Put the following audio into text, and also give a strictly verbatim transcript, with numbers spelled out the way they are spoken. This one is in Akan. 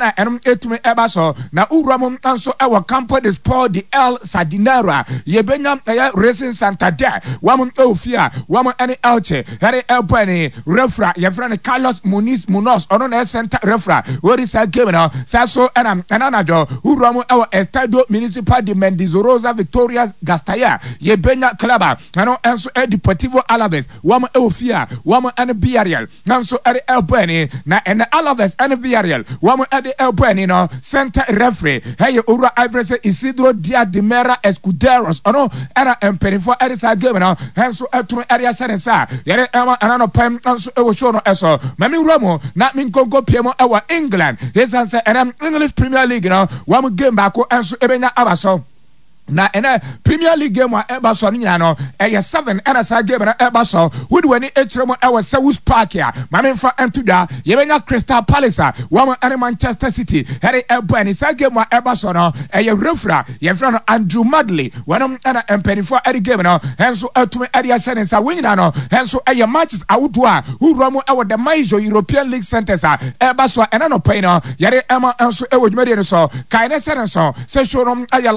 ɛna ɛnom etumi ɛba so na uram nso ɛwɔ Campo de Sport de El Sardinero yebenya ɛyɛ Racing Santander wam ofia wam ɛne Elche ɛne Elpani refra yɛfrɛ no Carlos Muniz Munoz ɔno na center refra ori sa game no sa so ɛna ɛna najo uram ɛwɔ Estadio Municipal de Mendizorosa Victoria Gastaya yebenya club ɛno ɛnso ɛ Deportivo Alaves wam ofia wam ɛne Villarreal nanso ɛne Elpani na ɛne Alaves ɛne Villarreal wam ɛne Elpani no center referee hey ura Ivory Isidro Dia de Mera Escuderos ono era empenifo erisa game no henso etumi area sensa yere ema anano pem anso ewo show no eso mami uramu na minkonko piemo ewa England hesanse enam English Premier League no wam game baako enso ebenya abaso na ena Premier League game a eba so nya no eye seven ena sa game na eba so wudi wani etremo ewa Sewus Park ya mamemfa entudwa yebenya Crystal Palace wam ene Manchester City here eba ni sa game a eba so no eye refra yefra no Andrew Madley wanam ena empenifo eri game no henso atumi eri ahye nsa winyina no henso eye matches awodo a wuramu ewa the major European League centers a eba so ena no pay no yere ema henso ewo dwumade no so kai ne sere so se show no eye